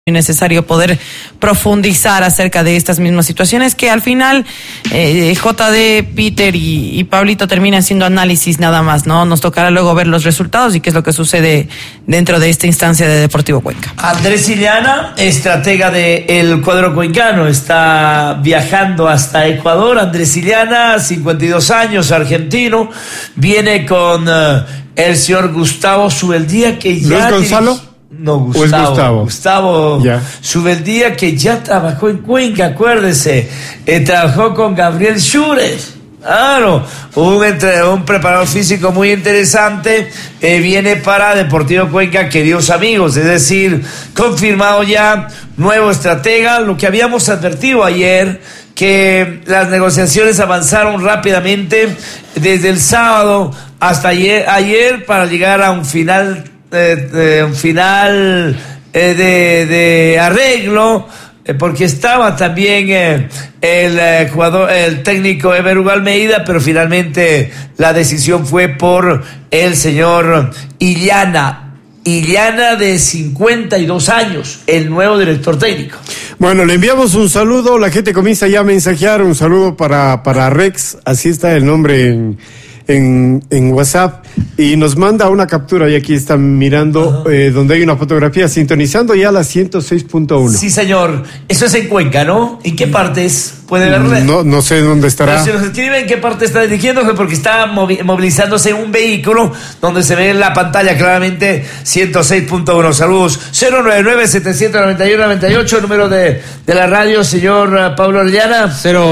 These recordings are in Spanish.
necesario poder profundizar acerca de estas mismas situaciones que al final JD, Peter y Pablito terminan siendo análisis nada más, ¿no? Nos tocará luego ver los resultados y qué es lo que sucede dentro de esta instancia de Deportivo Cuenca. Andrés Illana, estratega del cuadro cuencano, está viajando hasta Ecuador. Andrés Illana, 52 años, argentino, viene con el señor Gustavo Subeldía, que ya... ¿No es Gonzalo? No, Gustavo. Gustavo Subeldía, que ya trabajó en Cuenca, acuérdese. Trabajó con Gabriel Schures. Claro, un preparador físico muy interesante. Viene para Deportivo Cuenca, queridos amigos. Es decir, confirmado ya, nuevo estratega. Lo que habíamos advertido ayer, que las negociaciones avanzaron rápidamente desde el sábado hasta ayer para llegar a un final de arreglo, porque estaba también el técnico Ever Hugo Almeida, pero finalmente la decisión fue por el señor Illana, de 52 años, el nuevo director técnico. Bueno, le enviamos un saludo, la gente comienza ya a mensajear, un saludo para Rex, así está el nombre en WhatsApp, y nos manda una captura, y aquí están mirando donde hay una fotografía, sintonizando ya la 106.1. Sí, señor, eso es en Cuenca, ¿no? ¿En qué partes puede verle? No sé dónde estará. Pero si nos escribe en qué parte está dirigiéndose, porque está movilizándose un vehículo donde se ve en la pantalla claramente 106.1. Saludos. 099-791-98, el número de la radio, señor Pablo Orellana.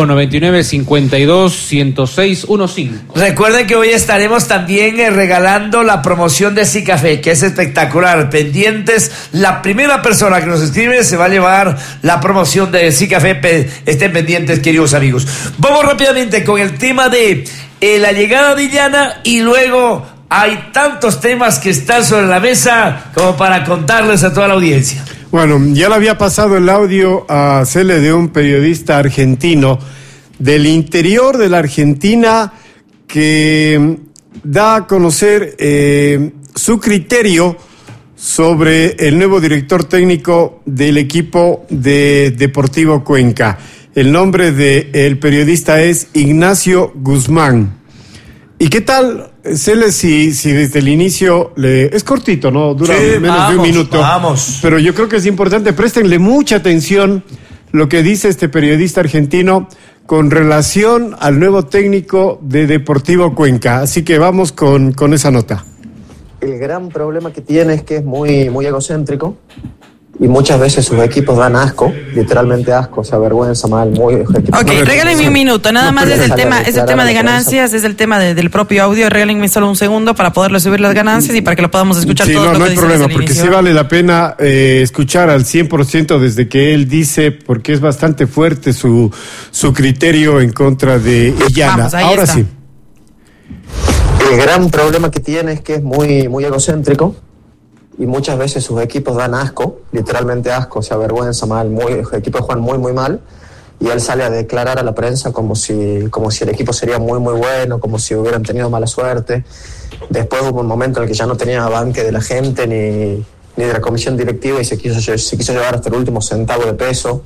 099-52-106-15. Recuerden que hoy estaremos también regalando la promoción de Sicafé, que es espectacular. Pendientes, la primera persona que nos escribe se va a llevar la promoción de Sicafé. Estén pendientes, queridos amigos. Vamos rápidamente con el tema de la llegada de Illana, y luego hay tantos temas que están sobre la mesa como para contarles a toda la audiencia. Bueno, ya le había pasado el audio a Cele de un periodista argentino del interior de la Argentina que da a conocer su criterio sobre el nuevo director técnico del equipo de Deportivo Cuenca. El nombre del periodista es Ignacio Guzmán. ¿Y qué tal, Cele, si desde el inicio es cortito, ¿no? Dura menos de un minuto. Vamos. Pero yo creo que es importante, préstenle mucha atención lo que dice este periodista argentino con relación al nuevo técnico de Deportivo Cuenca. Así que vamos con esa nota. El gran problema que tiene es que es muy, muy egocéntrico, y muchas veces sus equipos dan asco, literalmente asco, se avergüenza mal, muy... Ok, regálenme un minuto, nada más es el tema de ganancias, es el tema del propio audio. Regálenme solo un segundo para poderle subir las ganancias y para que lo podamos escuchar todo lo que dice. No hay problema, porque sí vale la pena escuchar al 100% desde que él dice, porque es bastante fuerte su criterio en contra de Illana. Vamos, ahora está. Sí. El gran problema que tiene es que es muy, muy egocéntrico, y muchas veces sus equipos dan asco, literalmente asco, se avergüenza mal, los equipos juegan muy, muy mal, y él sale a declarar a la prensa como si el equipo sería muy, muy bueno, como si hubieran tenido mala suerte. Después hubo un momento en el que ya no tenía banque de la gente ni de la comisión directiva, y se quiso llevar hasta el último centavo de peso.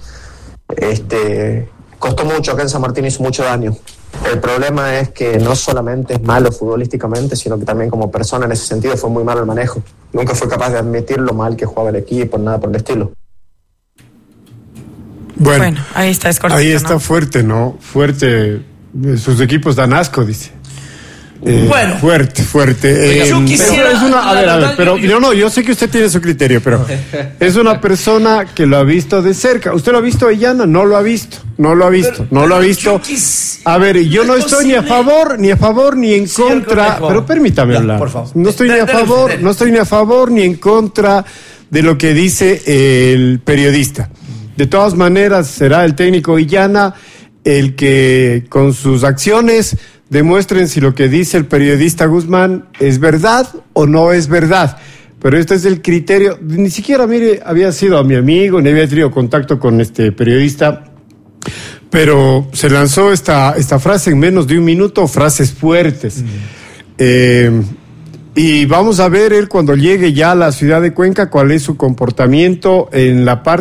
Costó mucho, acá en San Martín hizo mucho daño. El problema es que no solamente es malo futbolísticamente, sino que también como persona en ese sentido fue muy malo el manejo. Nunca fue capaz de admitir lo mal que jugaba el equipo, nada por el estilo. Bueno, ahí está, es cortito, ahí está, ¿no? Fuerte, ¿no? Fuerte. Sus equipos dan asco, dice. Bueno. Fuerte. Yo quisiera... Pero yo sé que usted tiene su criterio, pero es una persona que lo ha visto de cerca. ¿Usted lo ha visto, Illana? No lo ha visto. A ver, yo no estoy ni a favor ni en contra, pero permítame hablar. Por favor. No estoy ni a favor ni en contra de lo que dice el periodista. De todas maneras, será el técnico Illana el que con sus acciones demuestren si lo que dice el periodista Guzmán es verdad o no es verdad. Pero este es el criterio. Ni siquiera, mire, había sido a mi amigo, ni había tenido contacto con este periodista, pero se lanzó esta frase en menos de un minuto, frases fuertes. Y vamos a ver él cuando llegue ya a la ciudad de Cuenca cuál es su comportamiento en la parte